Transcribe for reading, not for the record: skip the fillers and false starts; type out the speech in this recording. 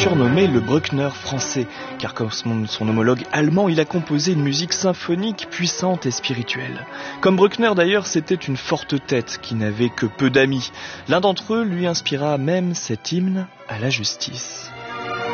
surnommé le Bruckner français, car comme son homologue allemand, il a composé une musique symphonique puissante et spirituelle. Comme Bruckner d'ailleurs, c'était une forte tête qui n'avait que peu d'amis. L'un d'entre eux lui inspira même cet hymne à la justice.